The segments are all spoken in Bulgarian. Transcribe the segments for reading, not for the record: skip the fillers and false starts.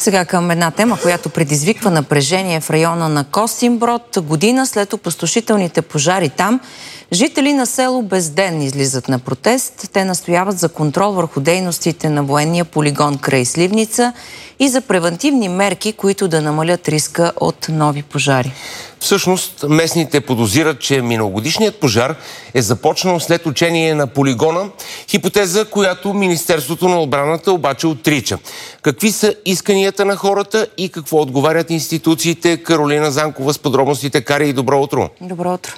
Сега към една тема, която предизвиква напрежение в района на Костинброд. Година след опустошителните пожари там, жители на село Безден излизат на протест. Те настояват за контрол върху дейностите на военния полигон край Сливница и за превантивни мерки, които да намалят риска от нови пожари. Всъщност, местните подозират, че миналогодишният пожар е започнал след учение на полигона, хипотеза, която Министерството на отбраната обаче отрича. Какви са исканията на хората и какво отговарят институциите? Каролина Занкова с подробностите. Кари, и добро утро! Добро утро!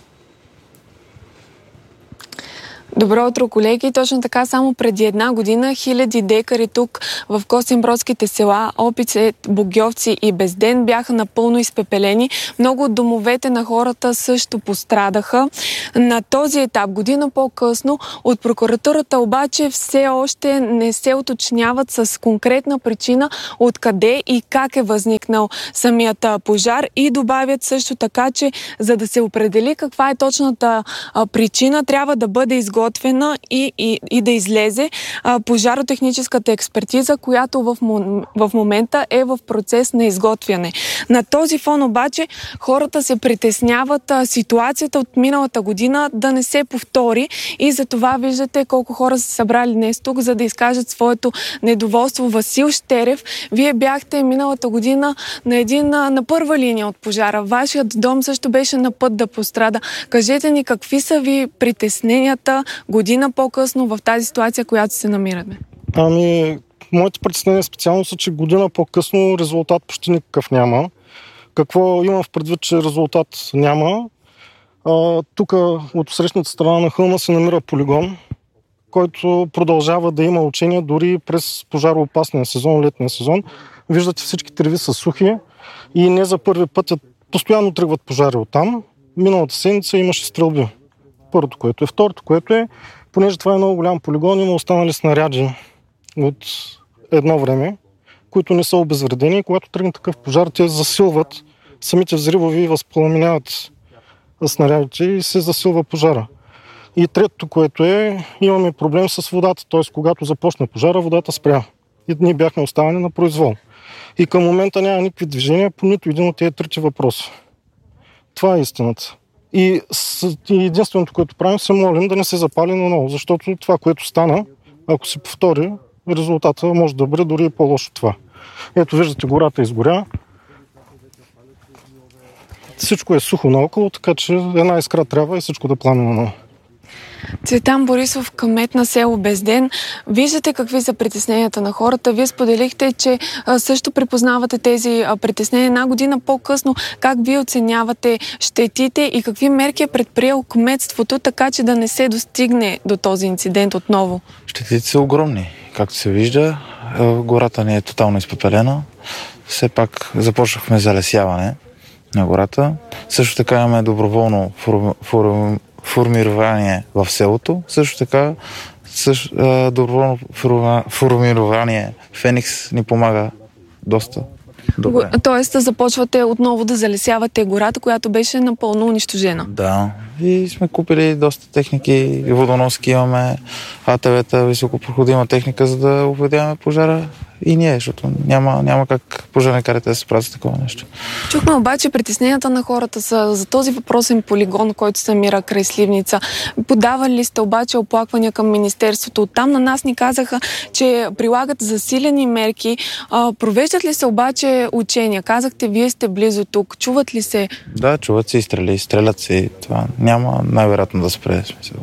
Добро утро, колеги! Точно така, само преди една година хиляди декари тук в Костинбродските села Опице, Богьовци и Безден бяха напълно изпепелени. Много от домовете на хората също пострадаха. На този етап, година по-късно, от прокуратурата обаче все още не се уточняват с конкретна причина откъде и как е възникнал самият пожар, и добавят също така, че за да се определи каква е точната причина, трябва да бъде изготвена и да излезе пожаротехническата експертиза, която в момента е в процес на изготвяне. На този фон обаче хората се притесняват ситуацията от миналата година да не се повтори, и за това виждате колко хора са събрали днес тук, за да изкажат своето недоволство. Васил Щерев, вие бяхте миналата година на първа линия от пожара. Вашият дом също беше на път да пострада. Кажете ни, какви са ви притесненията година по-късно в тази ситуация, която се намираме? Моите притеснения специално са, че година по-късно резултат почти никакъв няма. Какво имам в предвид, че резултат няма? Тук от срещната страна на хълма се намира полигон, който продължава да има учения дори през пожароопасния сезон, летния сезон. Виждате, всички треви са сухи и не за първи път постоянно тръгват пожари оттам. Миналата седмица имаше стрелби. Първото, което е. Второто, което е, понеже това е много голям полигон, има останали снаряди от едно време, които не са обезвредени. Когато тръгне такъв пожар, те засилват самите взривови и възпламеняват снарядите и се засилва пожара. И третото, което е, имаме проблем с водата. Т.е. когато започне пожара, водата спря. И ние бяхме оставени на произвол. И към момента няма никакви движения по нито един от тези трети въпроса. Това е истината. И единственото, което правим, се молим да не се запали наново, защото това, което стана, ако се повтори, резултата може да бъде дори и по-лошо това. Ето, виждате, гората изгоря. Всичко е сухо наоколо, така че една искра трябва и всичко да плане наново. Цветан Борисов, кмет на село Безден. Виждате какви са притесненията на хората. Вие споделихте, че също припознавате тези притеснения. Една година по-късно, как вие оценявате щетите и какви мерки е предприел кметството, така че да не се достигне до този инцидент отново? Щетите са огромни. Както се вижда, гората ни е тотално изпепелена. Все пак започнахме залесяване на гората. Също така имаме доброволно формирование в селото. Също така доброволно формирование Феникс ни помага доста добре. Тоест започвате отново да залесявате гората, която беше напълно унищожена. Да. И сме купили доста техники, водоноски имаме, АТВ-та, високопроходима техника, за да овладяваме пожара и ние, защото няма как пожарникарите да се правят с такова нещо. Чухме обаче притесненията на хората са за този въпросен полигон, който се намира край Сливница. Подавали ли сте обаче оплаквания към Министерството? Оттам на нас ни казаха, че прилагат засилени мерки. Провеждат ли се обаче учения? Казахте, вие сте близо тук. Чуват ли се? Да, чуват се и стрелят се. Това няма най-вероятно да спре.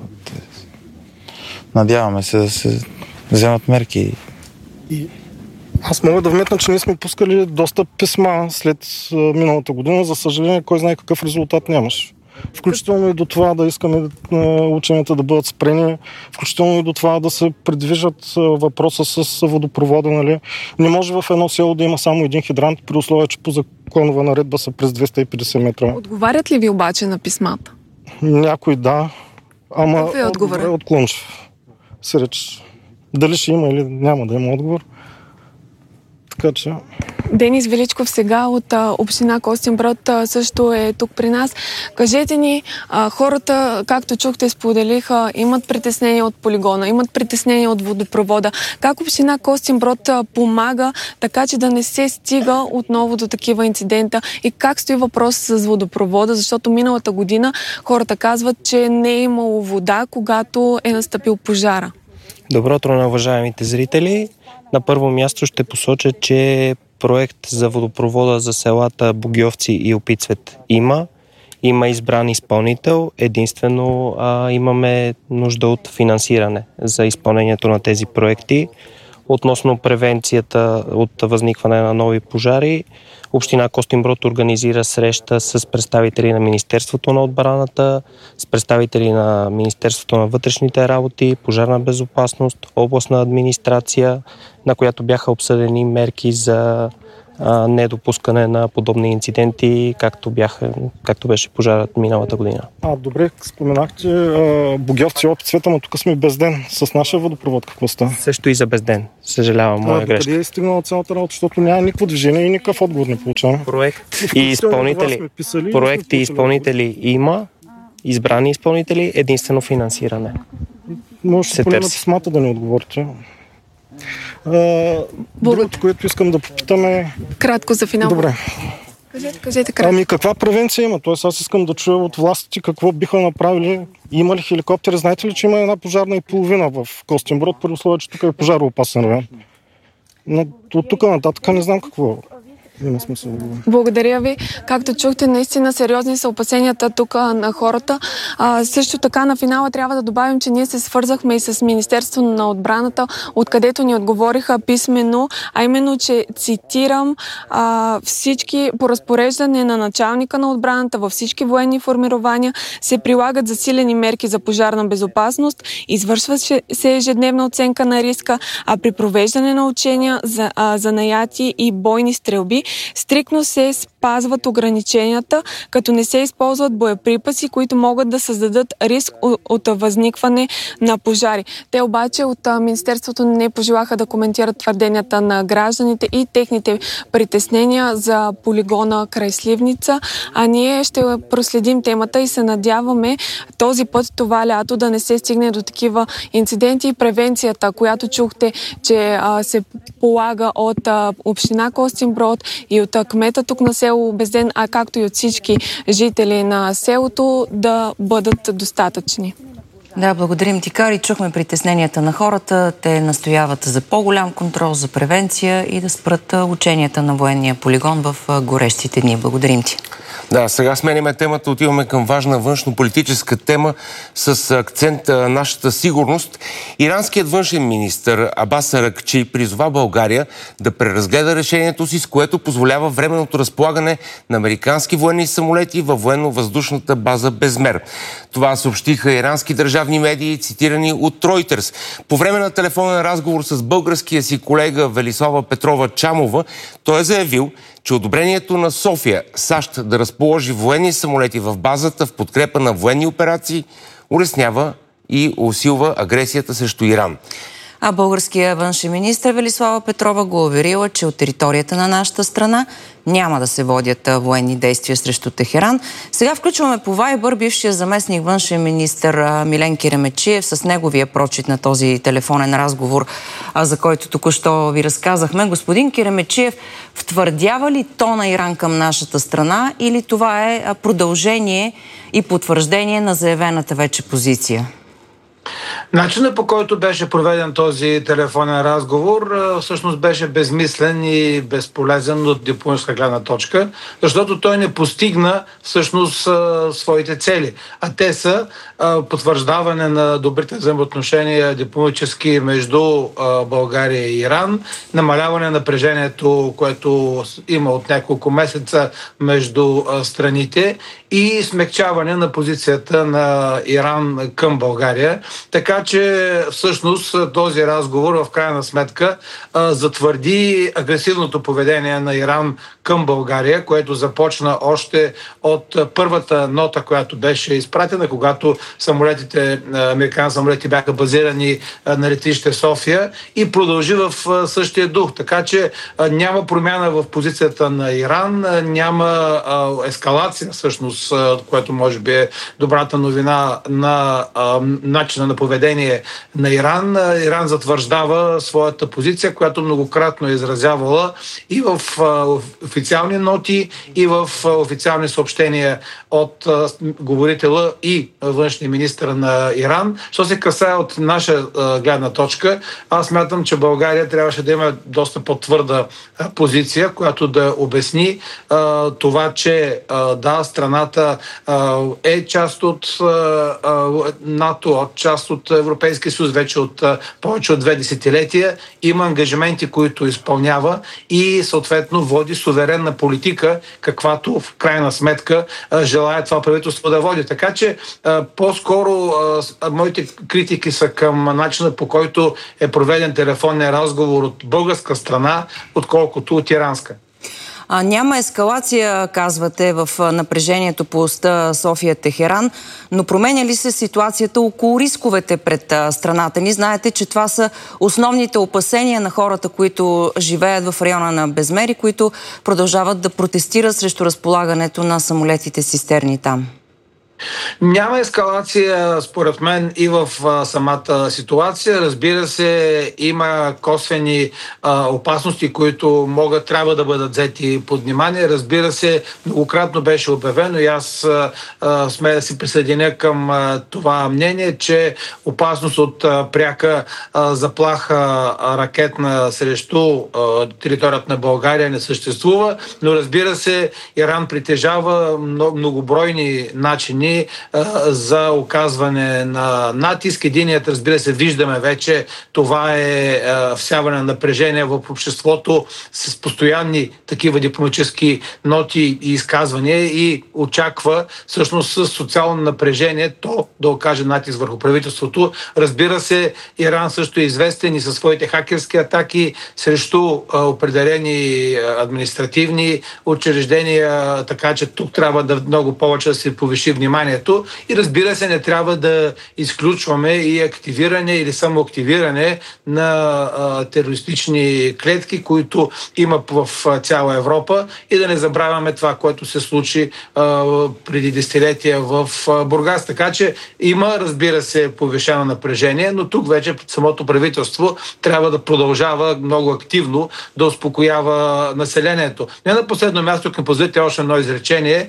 Надяваме се да се вземат мерки. Аз мога да вметна, че ние сме пускали доста писма след миналата година. За съжаление, кой знае какъв резултат нямаш. Включително и до това да искаме ученията да бъдат спрени, включително и до това да се предвижат въпроса с водопровода. Нали. Не може в едно село да има само един хидрант, при условие, че по законова наредба са през 250 метра. Отговарят ли ви обаче на писмата? Някой да, ама отговор е отклончив. Дали ще има или няма да има отговор. Така че... Денис Величков сега от община Костинброд също е тук при нас. Кажете ни, хората, както чухте, споделиха, имат притеснение от полигона, имат притеснение от водопровода. Как община Костинброд помага така, че да не се стига отново до такива инцидента? И как стои въпрос с водопровода? Защото миналата година хората казват, че не е имало вода, когато е настъпил пожара. Добро утро на уважаемите зрители. На първо място ще посоча, че проект за водопровода за селата Богьовци и Опицвет има избран изпълнител. Единствено имаме нужда от финансиране за изпълнението на тези проекти. Относно превенцията от възникване на нови пожари, община Костинброд организира среща с представители на Министерството на отбраната, с представители на Министерството на вътрешните работи, пожарна безопасност, областна администрация, на която бяха обсъдени мерки за недопускане на подобни инциденти, както беше пожарът миналата година. Добре, споменахте Богьовци и Опицвет, но тук сме без ден. С нашия водопровод какво става? Също и за без ден. Съжалявам, моя грешка. Къде е стигнала цялата работа, защото няма никакво движение и никакъв отговор не получаваме. Проект и изпълнители има, избрани изпълнители, единствено финансиране. Може поне на писмата да ни отговорите. Другото, което искам да попитаме... Кратко за финал. Добре. Кажете кратко. Каква превенция има? Тоест аз искам да чуя от властите какво биха направили. Има ли хеликоптери? Знаете ли, че има една пожарна и половина в Костинброд, при условие, че тук е пожароопасен район? Но от тук нататък не знам какво. Има смисъл. Благодаря ви. Както чухте, наистина сериозни са опасенията тук на хората. Също така на финала трябва да добавим, че ние се свързахме и с Министерството на отбраната, откъдето ни отговориха писменно, а именно, че цитирам, всички по разпореждане на началника на отбраната във всички военни формирования се прилагат засилени мерки за пожарна безопасност, извършва се ежедневна оценка на риска, а при провеждане на учения за занаяти и бойни стрелби стриктно се спазват ограниченията, като не се използват боеприпаси, които могат да създадат риск от възникване на пожари. Те обаче от Министерството не пожелаха да коментират твърденията на гражданите и техните притеснения за полигона край Сливница, а ние ще проследим темата и се надяваме този път, това лято, да не се стигне до такива инциденти и превенцията, която чухте, че се полага от община Костинброд и от кмета тук на село Безден, а както и от всички жители на селото, да бъдат достатъчни. Да, благодарим ти, Кари. Чухме притесненията на хората. Те настояват за по-голям контрол, за превенция и да спрат ученията на военния полигон в горещите дни. Благодарим ти. Да, сега сменяме темата, отиваме към важна външно-политическа тема с акцент на нашата сигурност. Иранският външен министър Абас Аракчи призова България да преразгледа решението си, с което позволява временното разполагане на американски военни самолети във военно-въздушната база Безмер. Това съобщиха ирански държавни медии, цитирани от Reuters. По време на телефонен разговор с българския си колега Велислава Петрова Чамова, той е заявил, че одобрението на София, САЩ да разположи военни самолети в базата в подкрепа на военни операции улеснява и усилва агресията срещу Иран. А българския външен министър Велислава Петрова го уверила, че от територията на нашата страна няма да се водят военни действия срещу Техеран. Сега включваме по Вайбър бившия заместник външен министър Милен Киремечиев с неговия прочит на този телефонен разговор, за който току-що ви разказахме. Господин Киремечиев, втвърдява ли тона Иран към нашата страна или това е продължение и потвърждение на заявената вече позиция? Начинът, по който беше проведен този телефонен разговор, всъщност беше безмислен и безполезен от дипломатическа гледна точка, защото той не постигна всъщност своите цели. А те са потвърждаване на добрите взаимоотношения дипломатически между България и Иран, намаляване на напрежението, което има от няколко месеца между страните и смекчаване на позицията на Иран към България. Така Така че всъщност този разговор в крайна сметка затвърди агресивното поведение на Иран към България, което започна още от първата нота, която беше изпратена, когато американски самолети бяха базирани на летище София, и продължи в същия дух. Така че няма промяна в позицията на Иран, няма ескалация всъщност, което може би е добрата новина на начина на поведение на Иран. Иран затвърждава своята позиция, която многократно е изразявала и в официални ноти, и в официални съобщения от говорителя и външния министър на Иран. Що се касае от наша гледна точка, аз смятам, че България трябваше да има доста по-твърда позиция, която да обясни това, че страната е част от НАТО, част от Европейския съюз вече от повече от 2 десетилетия, има ангажименти, които изпълнява и съответно води суверенна политика, каквато в крайна сметка желая това правителство да води. Така че по-скоро моите критики са към начина, по който е проведен телефонен разговор от българска страна, отколкото от иранска. Няма ескалация, казвате, в напрежението по оста София-Техеран, но променя ли се ситуацията около рисковете пред страната ни? Знаете, че това са основните опасения на хората, които живеят в района на Безмер, които продължават да протестират срещу разполагането на самолетите цистерни там. Няма ескалация, според мен, и в самата ситуация. Разбира се, има косвени опасности, които трябва да бъдат взети под внимание. Разбира се, многократно беше обявено и аз смея да се присъединя към това мнение, че опасност от пряка заплаха ракетна срещу територията на България не съществува, но разбира се, Иран притежава многобройни начини за оказване на натиск. Единият, разбира се, виждаме вече, това е всяване на напрежение в обществото с постоянни такива дипломатически ноти и изказвания и очаква всъщност с социално напрежение то да окаже натиск върху правителството. Разбира се, Иран също е известен и със своите хакерски атаки срещу определени административни учреждения, така че тук трябва да много повече да се повиши вниманието. И разбира се, не трябва да изключваме и активиране или самоактивиране на терористични клетки, които има в цяла Европа, и да не забравяме това, което се случи преди десетилетия в Бургас. Така че има, разбира се, повишено напрежение, но тук вече самото правителство трябва да продължава много активно да успокоява населението. Не на последно място, към позволите още едно изречение,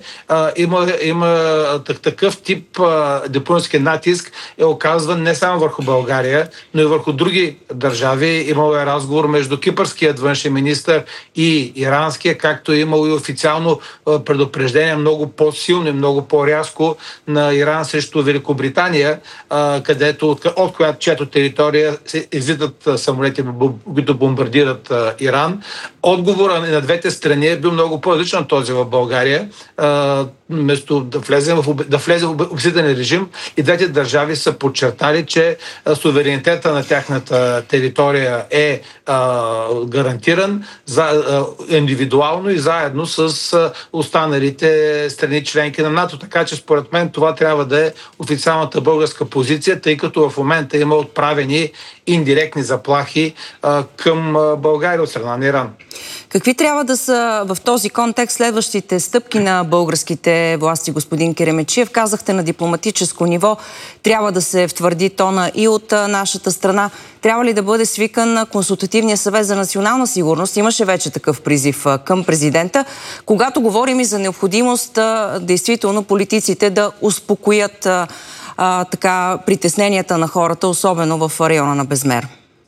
има такъв тип дипломатически натиск е оказван не само върху България, но и върху други държави. Имало е разговор между кипърският външен министър и иранския, както е имало и официално предупреждение много по-силно и много по-рязко на Иран срещу Великобритания, където, чиято територия се излитат самолети, които бомбардират Иран. Отговорът на двете страни е бил много по-различен от този в България. Вместо да влезе в обсъден режим, и двете държави са подчертали, че суверенитета на тяхната територия е гарантиран индивидуално и заедно с останалите страни членки на НАТО. Така че според мен това трябва да е официалната българска позиция, тъй като в момента има отправени индиректни заплахи към България от страна на Иран. Какви трябва да са в този контекст следващите стъпки на българските власти, господин Керемечиев? Казахте, на дипломатическо ниво трябва да се втвърди тона и от нашата страна. Трябва ли да бъде свикан Консултативния съвет за национална сигурност? Имаше вече такъв призив към президента. Когато говорим и за необходимост, действително политиците да успокоят притесненията на хората, особено в района на Безмер.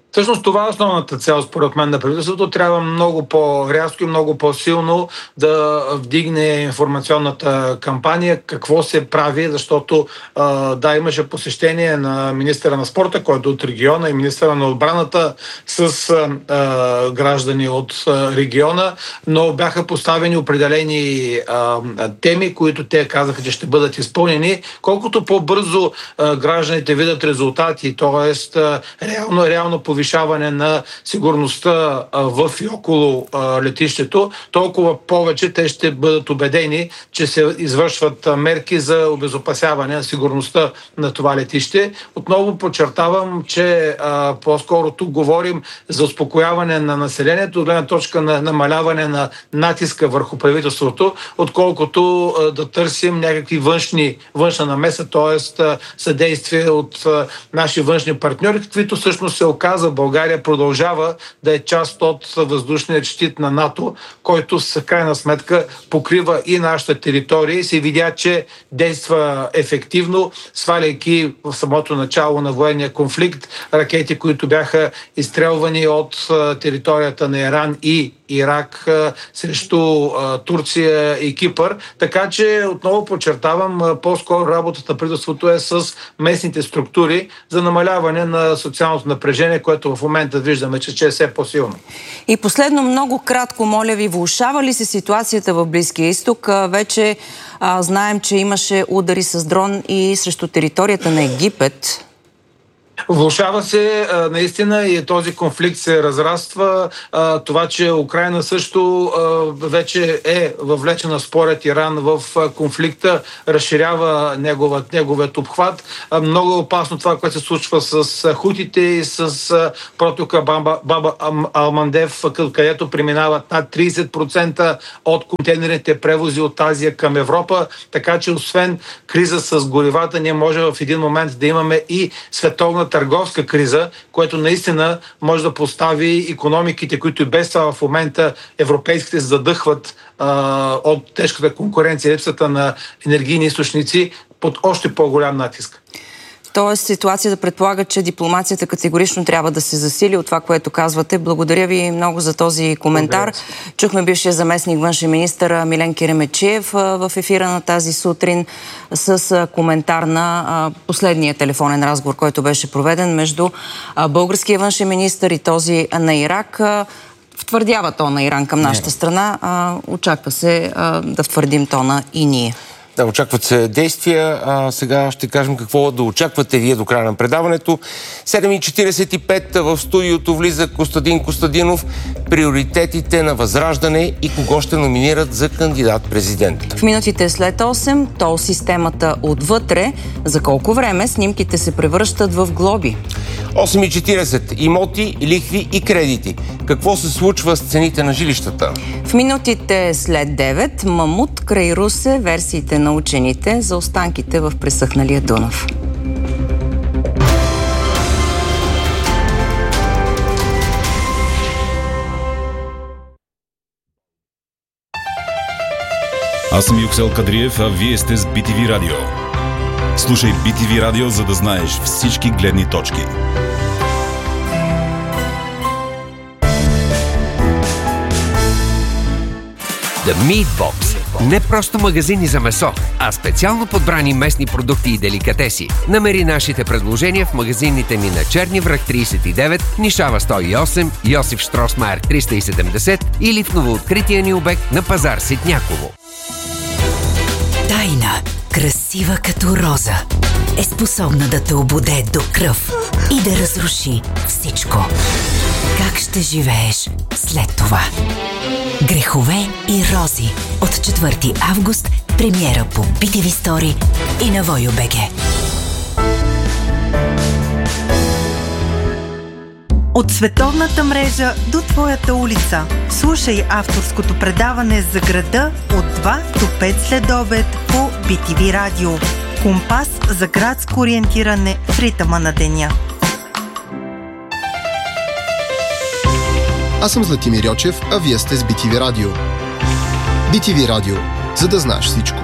Всъщност това е основната цел, според мен, на правителството. Трябва много по-рязко и много по-силно да вдигне информационната кампания, какво се прави, защото имаше посещение на министъра на спорта, който е от региона, и министъра на отбраната с граждани от региона, но бяха поставени определени теми, които те казаха, че ще бъдат изпълнени. Колкото по-бързо гражданите видят резултати, т.е. реално повишаване на сигурността в и около летището, толкова повече те ще бъдат убедени, че се извършват мерки за обезопасяване на сигурността на това летище. Отново подчертавам, че по-скоро тук говорим за успокояване на населението, от гледна точка на намаляване на натиска върху правителството, отколкото да търсим някакви външна намеса, т.е. съдействие от наши външни партньори, каквито всъщност се оказа. България продължава да е част от въздушния щит на НАТО, който с крайна сметка покрива и нашата територия и се видя, че действа ефективно, сваляйки в самото начало на военния конфликт ракети, които бяха изстрелвани от територията на Иран и Ирак срещу Турция и Кипър. Така че, отново подчертавам, по-скоро работата на правителството е с местните структури за намаляване на социалното напрежение, което в момента виждаме, че е все по-силно. И последно, много кратко, моля ви, влошава ли се ситуацията в Близкия изток? Вече знаем, че имаше удари с дрон и срещу територията на Египет. Влошава се наистина и този конфликт се разраства. Това, че Украйна също вече е въвлечена според Иран в конфликта, разширява неговият обхват. Много опасно това, което се случва с хутите и с протока Баба Алмандев, където преминават над 30% от контейнерните превози от Азия към Европа. Така че освен криза с горивата, ние може в един момент да имаме и световна търговска криза, което наистина може да постави икономиките, които и без това в момента европейските задъхват от тежката конкуренция, липсата на енергийни източници, под още по-голям натиск. Тоест ситуация да предполага, че дипломацията категорично трябва да се засили от това, което казвате. Благодаря ви много за този коментар. Чухме бившия заместник външен министър Милен Киремечиев в ефира на тази сутрин с коментар на последния телефонен разговор, който беше проведен между българския външен министър и този на Ирак. Втвърдява тона Иран към нашата страна. Очаква се да втвърдим тона и ние. Да, очакват се действия. Сега ще кажем какво да очаквате вие до края на предаването. 7:45 в студиото влиза Костадин Костадинов. Приоритетите на Възраждане и кого ще номинират за кандидат-президент. В минутите след 8 тол системата отвътре. За колко време снимките се превръщат в глоби? 8:40 имоти, лихви и кредити. Какво се случва с цените на жилищата? В минутите след 9 мамут край Русе, версиите на учените за останките в пресъхналия Дунав. Аз съм Юксел Кадриев, а вие сте с BTV Радио. Слушай BTV Радио, за да знаеш всички гледни точки. The Meat Box. Не просто магазини за месо, а специално подбрани местни продукти и деликатеси. Намери нашите предложения в магазините ни на Черни връх 39, Нишава 108, Йосиф Штросмайер 370 или в новооткрития ни обект на пазар Ситняково. Тайна, красива като роза, е способна да те ободе до кръв и да разруши всичко. Как ще живееш след това? Грехове и рози от 4 август, премиера по BTV Story и на Voyo.bg. От световната мрежа до твоята улица. Слушай авторското предаване за града от 2 до 5 следобед по BTV Радио. Компас за градско ориентиране в ритъма на деня. Аз съм Златимир Йочев, а вие сте с BTV Радио. BTV Радио, за да знаеш всичко.